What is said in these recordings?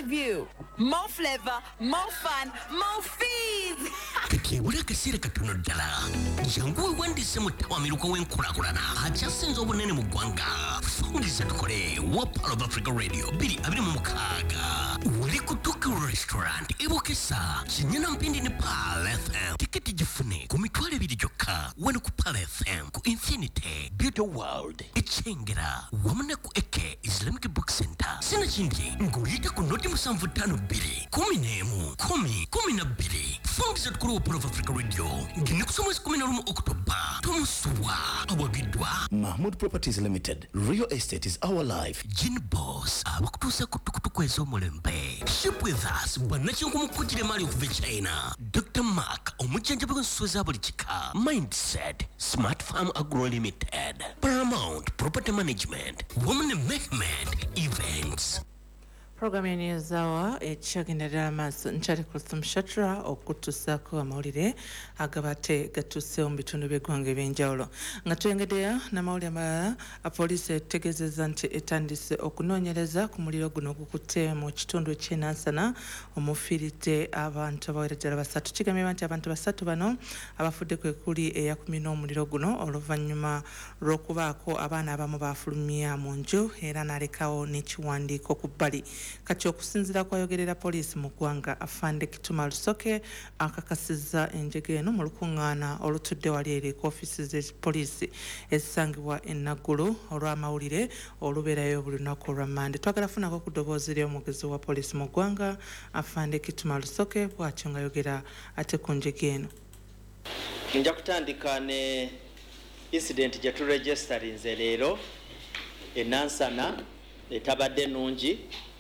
you. More flavor, more fun, more fees. Kakibula kasira katono dala. Yangu wandise mutawamiruko wenkurakurana. Achasenzo bunene mugwanga. Fungiza tukore wa Pearl of Africa Radio. Bili abiri mumukaga. Wali kutoka restaurant. Ibukisa. Chinyana mpindi ni Pearl FM. Tiketi jifune. Kumitwale bidi joka. Wanu ku Pearl FM. Ku Infinity. Beauty World. Ichengera. Wamana ku Eke Islamic Book Center. Sina chindi. Ngulita kunoti musamvutano bili. Kumi nemu. Kumi na bili. Fungiza tukore wa Pearl of Africa Radio. Gine kusumwezi 10 Oktober. Tomusuwa. Awagidwa. Mahmoud Properties Limited. Real estate is our life. Jin Boss. Awakutusa kutukutukwezo mulembe. Ship with us. Banachingu mukutile mali okuve China. Dr. Mark. Omujanjabu kunsuweza abolichika. Mindset. Smart Farm Agro Limited. Paramount Property Management. Woman Mehmet Events. Program yenezawa echagendera maso nchali kusum shatra okutusako amawulire agabate gatuse ombitundu by'eggwanga eby'enjawulo nga twengedera n'amawulire amalala apoliisi etegezeza nti etandise okunoonyereza ku muliro guno gukutte mu kitundu ky'enansana omufiiridde abantu abawerejjera 3 kigambibwa nti abantu 3 bano abafudde kwe kuli eyakumina omuliro guno oluvannyuma lw'okubaako abaana abamu baafulumya mu nju era n'alekawo n'ekiwandiiko ku bbali kati okusinziira kwayogerera poliisi mu ggwanga afande Kituma Lusoke akakasizza enjege eno mu lukuŋŋaana olutudde wali eri ku ofiisi z'poliisi ezisangibwa e Naggulu olw'amawulire olubeerayo buli lunaku olwa Mande. Twagala funako ku ddoboozi ly'omwogezi wa poliisi mu ggwanga afande Kituma Lusoke bw'atyo ng'ayogera ate ku njege eno. Nja kutandika ne incident gye turegisterinze leero e Nansana etabadde nungi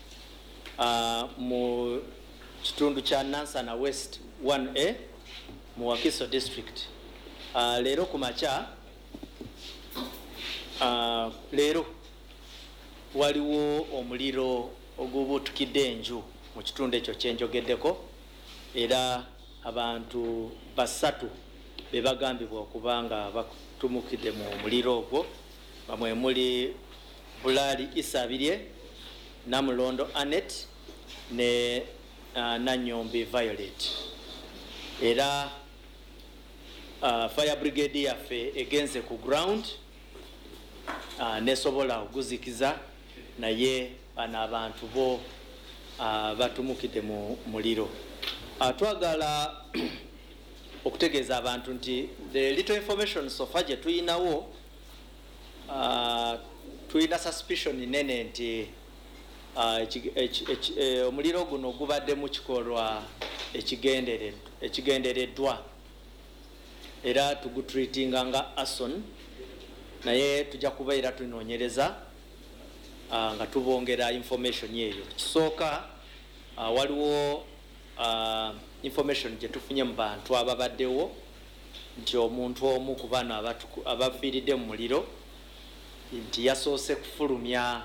mu kitundu kya Nansana West 1A mu Wakiso district. Leero kumakya leero waliwo omuliro ogubutukidde enju mu kitundu ekyo kyenjogeddeko era abantu 3 be bagambibwa okubanga batumukidde mu muliro ogwo bamwe muli Bulali Isabirye Namulondo Anet ne Nanyombi Violet era fire brigade yaffe egenze ku ground nesobola okuzikiza naye bana abantu bo batumukidde mu muliro. Twagala okutegeeza abantu nti the little information so far gye tuyinawo tuyina suspicion nene nti omuliro guno gubadde mu kikolwa ekigendereddwa era tugutreatinga nga arson naye tujja kubeera tunoonyereza nga tubongera information eyo. Kisooka waliwo information gye tufunye mu bantu ababaddewo nti omuntu omu ku bano abafiiridde mu muliro nti yasoose kufulumya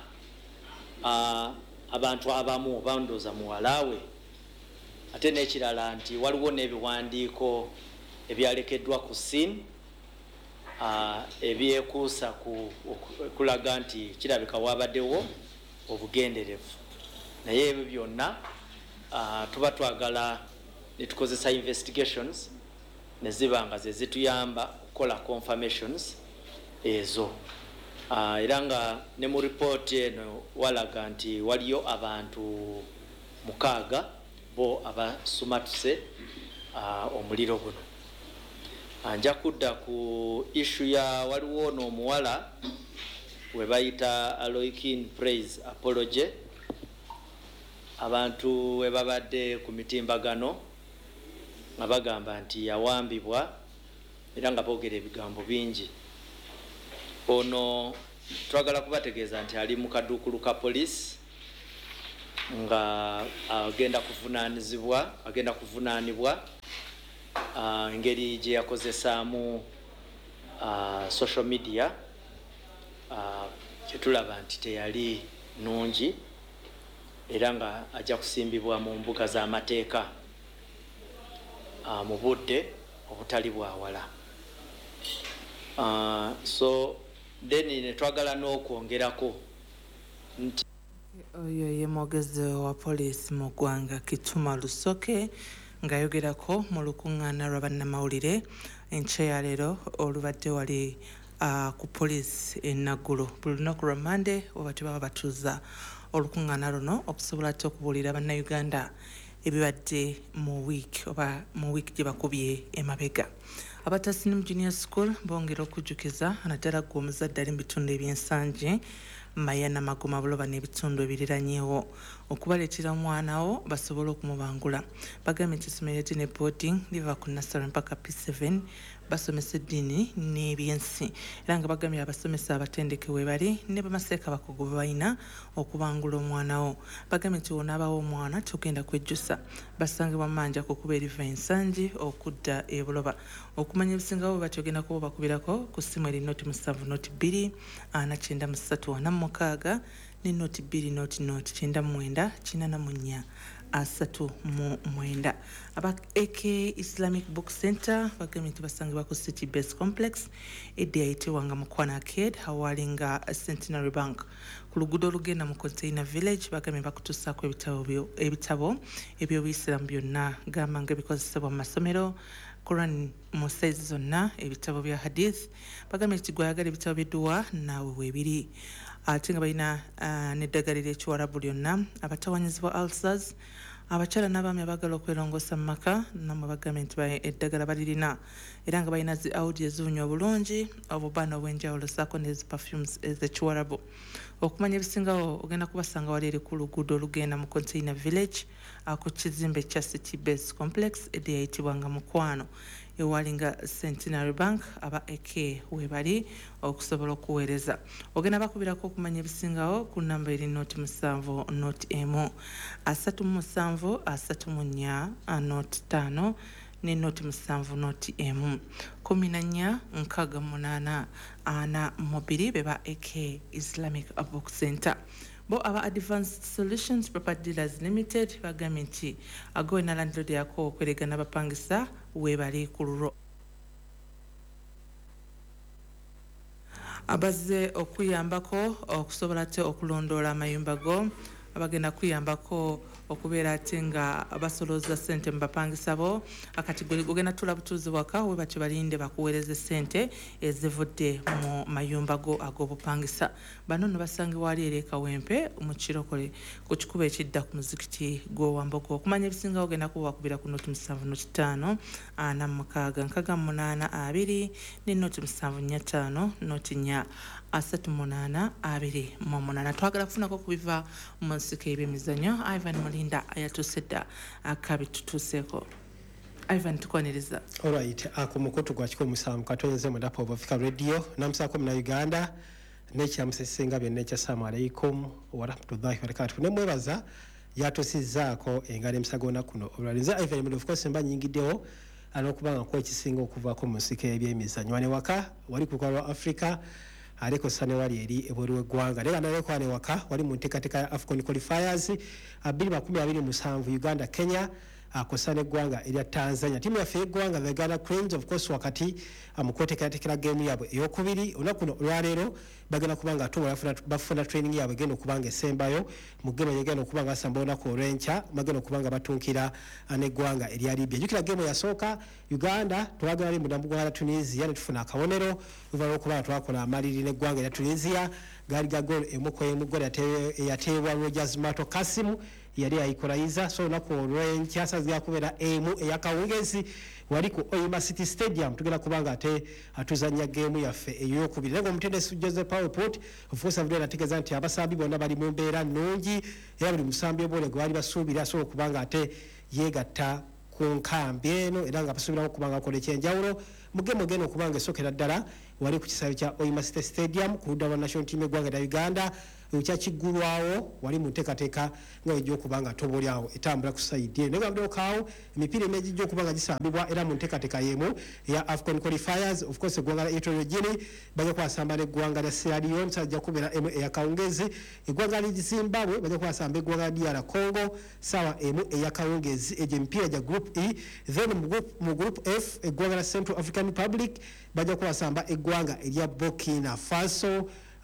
abantu abamu bandooza muwalaawe ate n'ekirala nti waliwo n'ebiwandiiko ebyalekeddwa ku scene ebyekuusa kulaga nti kirabika wabaddewo obugenderevu naye ebyo byonna tuba twagala ne tukozesa investigations ne ziba nga ze zituyamba okukola confirmations ezo. Era nga ne mu report eno walaga nti waliyo abantu 6 bo abasumatuse omuliro guno. Nja kudda ku issue ya waliwo n'omuwala we bayita Aloikin Praise Apology abantu we babadde ku mitimbagano nga bagamba nti yawambibwa era nga boogera ebigambo bingi. Ono twagala kubategeeza nti ali mu kaduukulu ka poliisi nga agenda kuvunaanibwa engeri gye yakozesaamu social media kyetulaba nti teyali nungi era nga ajja kusimbibwa mu mbuga z'amateeka mu budde obutali bwawala. So then ne twagala n'okwongerako nti Oyo ye mwogezi wa poliisi mu ggwanga Kituma Lusoke ng'ayogerako mu lukuŋŋaana lwa bannamawulire enkya ya leero olubadde wali ku poliisi e Naguru. Buli lunaku lwa Monday oba tebaba batuuza olukuŋŋaana luno okusobola ate okubuulira bannayuganda ebibadde mu wiiki oba mu wiiki gye bakubye emabega. Abatasini mu junior school bongera okujjukiza naddala gwe omuzadde ali mu bitundu ebyensangi Mayana Magoma Buloba n'ebitundu ebiriranyeewo okubaleetera omwana wo basobole okumubangula. Bagambye nti essomero ne boarding liva ku nursery mpaka P7 basomesa eddiini n'ebyensi era nga bagambye abasomesa abatendeke we bali ne bamaseeka bakugu balina okubangula omwana wo. Bagambye nti wonaabawo omwana tugenda kwejjusa basangibwa manja kukuba eriva ensangi okudda e Buloba. Okumanya ebisingawo batyogenda kuba bakubirako ku ssimu eri noti 7-2-493 ne noti 2-994-34 aba AK Islamic Book Center bagambye nti basangibwa ku City Base Complex edda yayitibwanga Mukwana Arcade awalinga Centenary Bank ku luguudo olugenda mu Container Village. Bagambye bakutuusaako ebitabo eby'Obuyisiraamu byonna gamba ng'ebikozesebwa mu masomero Quran mu saizi zonna ebitabo bya hadith. Bagambye nti gwayagala ebitabo by'edduwa naawe weebiri ate nga balina n'eddagala ery'ekiwarabu lyonna abatawanyizibwa ulcers abakyala n'abaami abaagala okwerongoosa mu maka namwe bagambye nti eddagala balirina era nga balina zi audi eziwunya obulungi obubaana obw'enjawulo saako n'ezi perfumes ez'ekiwarabu. Okumanya ebisingawo ogenda kubasanga wali eri ku luguudo olugenda mu Container Village ku kizimbe kya City Base Complex edda yayitibwanga Mukwano ewalinga Centenary Bank aba AK webali okusobola okuweereza. Ogenda bakubirako okumanya ebisingawo ku namba eri noti 7 noti emu 37 34 noti 5 ne noti 7 noti emu 14 8 beba AK Islamic Book Center. Bo aba Advanced Solutions Property Dealers Limited bagambye nti agowe na landlord yako okwerega n'abapangisa webali ku lulwo. Abazze okuyambako okusobola ate okulondoola amayumba go abagenda kuyambako okubeera ate nga basolooza ssente mu bapangisa bo akati gogenda tula butuuzi waka we batyo balinde bakuweereze ssente ezivudde mu mayumba go ag'obupangisa. Bano nno basangibwa wali eri Kawempe mu Kirokole ku kikuba ekidda ku muzikiti gw'Owambogo. Okumanya ebisingawo ogenda kuba wakubira ku noti 7-5 46 ne noti 7 noti 38 twagala kufunako kubiva mu nsiko y'ebyemizannyo. Ivan Mulinda ayatusedda akabitutuuseeko. Ivan tukwaniriza. Alright, ako mukoto gwa kiko musanvu katonze mu Dapper of Africa Radio namusako mu Uganda nekyamusesenga byonna ekyasalamu alaikum wa rahmatullahi wa barakatuh. Nemwebaza yatosizaako engalo emisagona kuno olwalinza Ivan Mulinda of course mba nyingiddewo alokubanga kwa ekisinga okuvaako mu nsiko y'ebyemizannyo wane waka wali ku lwa Africa aliko sane wali eri ebweru w'eggwanga lega naleko ane waka wali mu nteekateeka ya AFCON qualifiers 2027 Uganda Kenya akosana eggwanga erya Tanzania. Timu yaffe y'eggwanga the Uganda Cranes of course wakati amukweteekateekera game yabwe ey'okubiri olunaku olwaleero bagenda kubanga bafuna training yabwe egenda okubanga esembayo mu game egenda okubanga asamba olunaku olw'enkya bagenda okubanga batuukira n'eggwanga erya Libya. Jjukira game yasooka Uganda twagala ali mu ddambugwala Tunisia ne tufuna akabonero luvannyuma okubanga twakola amaliri n'eggwanga erya Tunisia gaali ga goal emu ku emu goal eyateebwa Rogers Mato Kasimu yali ayikolaiza so olunaku olw'enkya saziya kubeera emu eyakawungezi wali ku Oyima City Stadium tugenda kubanga ate atuzanya game yaffe ey'okubiri. Nenga omutendesi Joseph Powerport of course avudde nategeeza nti abasambi bonna bali mu mbeera nnungi era buli musambi obwole gwe bali basuubira asobola okubanga ate yeegatta ku nkambi eno era nga basuubiramu okubanga akola ekyenjawulo mu game ogenda okubanga esokera ddala wali ku kisawe kya Oyima City Stadium ku ludda lwa national team eggwanga lya Uganda ekyakiggulwawo wali mu nteekateeka nga wejja okubanga tobolyawo etambula ku sayidi eno nga mudokaawo emipiira emya gijja okubanga gisambibwa era mu nteekateeka y'emu eya AFCON qualifiers of course eggwanga lya Equatorial Guinea bajja kwasamba n'eggwanga lya Sierra Leone sajja kubeera emu eyakawungezi eggwanga lya Zimbabwe bajja kwasamba eggwanga lya DR Congo sawa emu eyakawungezi egyo emipiira gya group E. Then mu group F eggwanga lya Central African Republic bajja kwasamba eggwanga erya Burkina Faso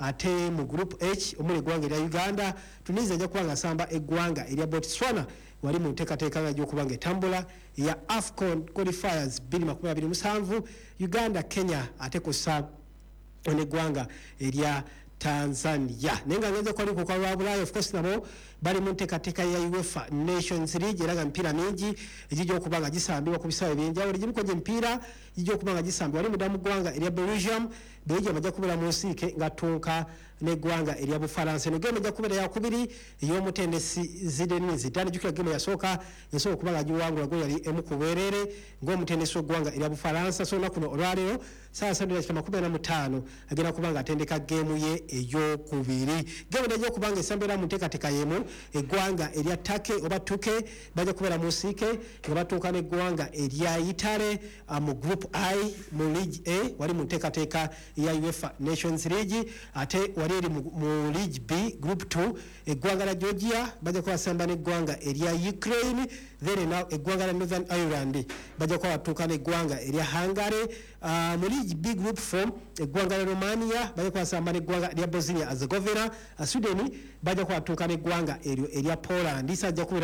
ate mu group H omuli eggwanga erya Uganda Tunisia ajja kuba ng'asamba eggwanga erya Botswana wali mu nteekateeka nga gy'okubanga etambula ya AFCON qualifiers 2027 Uganda Kenya ate kussa n'eggwanga erya Tanzania nenga ngeze kwali ku kwa Bulaya of course nabo bali mu nteekateeka ya UEFA Nations League era nga mpira mingi ejijja okubanga gisambibwa ku bisawe by'enjawulo egimuko gy'empiira ejijja okubanga gisambibwa wali mudamu ggwanga erya Belgium Belgium ajja kubeera mu nsiike nga tunka n'eggwanga erya Bufaransa eno gemu ejja kubeera yakubiri ey'omutendesi Zinedine Zidane jukira gemu yasooka yasobola okubanga giwangula gwe yali emu ku bwereere ng'omutendesi w'eggwanga erya Bufaransa so nakuno olwaleero saa 7:45 agenda kubanga atendeka gemu ye ey'okubiri gemu ejja okubanga esambira mu nteekateeka y'emu eggwanga erya Turkey oba Tuke bajja kubeera mu nsiike nga batuuka n'eggwanga erya Italy mu group I mu League A wali mu nteekateeka ya UEFA Nations League ate wali eri mu League B group 2 eggwanga la Georgia bajja kubasamba n'eggwanga erya Ukraine then now eggwanga la Northern Ireland bajja kubatuuka n'eggwanga erya Hungary mu League B group 4 eggwanga la Romania bajja kubasamba n'eggwanga erya Bosnia Herzegovina Sweden bajja kubatuuka n'eggwanga eryo erya Poland isajja kubeera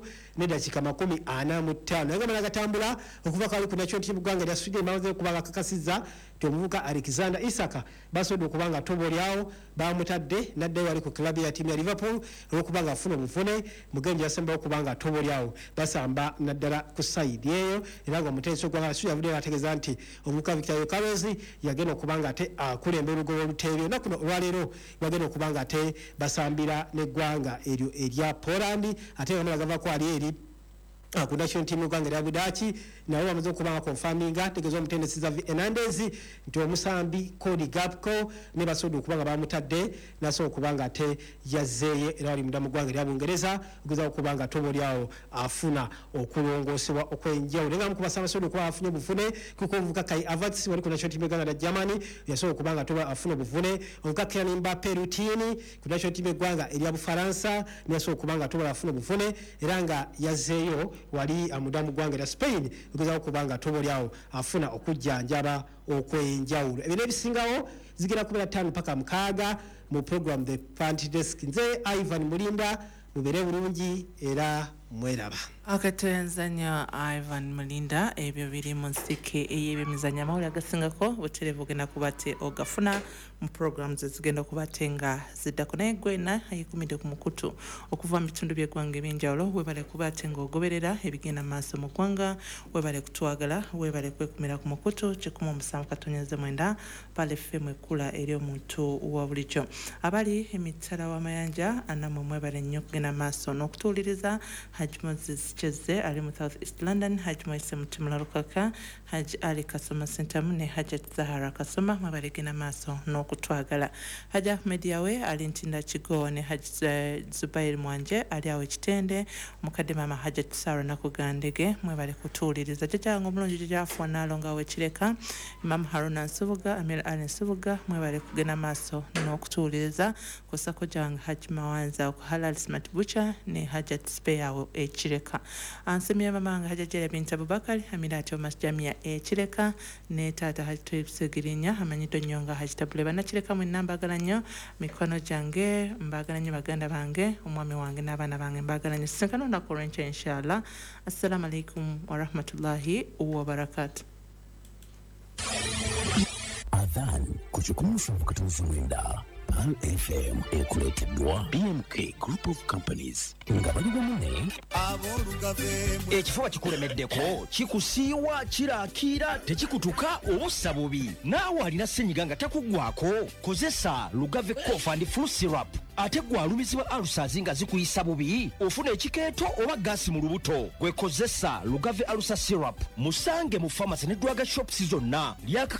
3:45 naye nga gatambula okuva kali ku national team eggwanga erya Sweden bamaze okubanga kakasizza omuvubuka Alexander Isaka basobodde okubanga ttobo lyawo bamutadde naddayo wali ku klabu ya tiimu ya Liverpool olwokubanga afuna obuvune mugenzi yasembayo okubanga ttobo lyawo basamba naddala ku sayidi eyo era nga omutendesi w'eggwanga Sudi yavuddeyo ategeeza nti omuvubuka Victor Yokarozi yagenda okubanga ate akulembera olugoba oluteebyo nakuno olwaleero bagenda okubanga ate basambira n'eggwanga eryo erya Poland ate bano bagavako ali eri ku national team y'eggwanga erya Budaaki nawe bamaze okubanga konfaminga tegeeza omutendesi Xavi Hernandez nti omusambi Cody Gakpo ne basobodde okubanga bamutadde nasobola okubanga ate yazzeeye era wali mudamu ggwanga erya Bungereza okugezaako okubanga ttobo lyawo afuna okulongoosebwa okw'enjawulo nga mukubasanga basobodde okuba afunye obuvune kuko omuvubuka Kai Havertz wali ku national team y'eggwanga erya Germany yasobola okubanga toba afuna obuvune omuvubuka Kylian Mbappe Lutini ku national team y'eggwanga erya Bufaransa yasobola okubanga toba afuna obuvune era nga yazzeeyo wali amudamu ggwanga erya Spain okugezaako okubanga ttobo lyawo afuna okujjanjaba okw'enjawulo ebyo n'ebisingawo zigenda kubeera 5 mpaka 6 mu program the Panty Desk nze Ivan Mulinda mubeere bulungi era mweraba akatenzanya Ivan Mulinda ebyo biri mu nsike ey'ebyemizannyo amawulire agasingako butereevu ogenda kuba te ogafuna mu programs ezigenda kuba te nga ziddako naye gwena ayikumidde ku mukutu okuva mu bitundu by'eggwanga ebyenjawulo webale kuba te ng'ogoberera ebigenda maaso mu ggwanga webale kutwagala webale kwekumira ku mukutu 107.9 pale FM ekula eri omuntu wa bulijjo abali emitala w'amayanja anamwe mwebale nnyo okugenda maaso n'okutuuliriza Haji Moses Cheze ali mu South East London, Haji Moise Mutimula Lukaka, Haji Ali Kasoma Sentamu ne Haji Zahara Kasoma mabalegena maaso n'okutwagala. Haji Ahmed Yawe ali Ntinda Kigo ne Haji Zubair Mwanje ali awe Kitende, mukadde mama Haji Sara Nakugandege mwebale kutuuliriza. Jjajjange omulungi gy'afuwa n'alonga w'ekireka, Imam Haruna Nsubuga, Amir Ali Nsubuga mwebale kugenda maaso n'okutuuliriza. Kusako jange Haji Mawanza ku Halal Smart Butcher ne Haji Speyawo ekireka ansemya mamanga hajajera bintu Abubakar Amirati Omasjamia ekireka ne tata hajitebisegirinya amanyito nyonga hajitabule banakireka mu nambagalanyo mikono jange mbagalanyo baganda bange omwami wange n'abana bange mbagalanyo sinkano na korenche inshallah. Assalamu alaikum wa rahmatullahi wa barakatuh. Adhan kuchukumusha mkatuzi mwenda Pan FM ekuleteddwa BMK Group of Companies nga bali bamune ekifuba kikulemeddeko kikusiiwa kiraakira tekikutuka obussa bubi naawe alina ssenyiga nga takuggwako kozesa Lugave Cough and Flu Syrup ate gwalumizibwa alusazi nga zikuyisa bubi ofuna ekikeeto oba gaasi mu lubuto gwekozesa Lugave Alusa Syrup musange mu pharmacy ne drug shops zonna lyaka